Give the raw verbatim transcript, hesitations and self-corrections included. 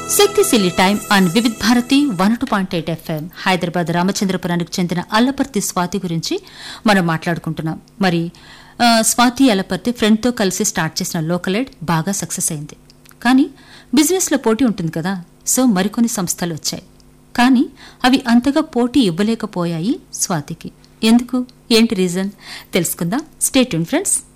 శక్తిశీలి time on Vividh Bharati one two point eight FM Hyderabad రామచంద్రపురానికి చెందిన అల్లపర్తి స్వాతి గురించి మనం మాట్లాడుకుంటున్నాం. మరి ఆ, స్వాతి అల్లపర్తి ఫ్రెండ్తో కలిసి స్టార్ట్ చేసిన లోకల్ ఎయిడ్ బాగా సక్సెస్ అయింది. కానీ బిజినెస్లో పోటీ ఉంటుంది కదా, సో మరికొన్ని సంస్థలు వచ్చాయి. కానీ అవి అంతగా పోటీ ఇవ్వలేకపోయాయి స్వాతికి. ఎందుకు, ఏంటి రీజన్ తెలుసుకుందాం. Stay tune friends.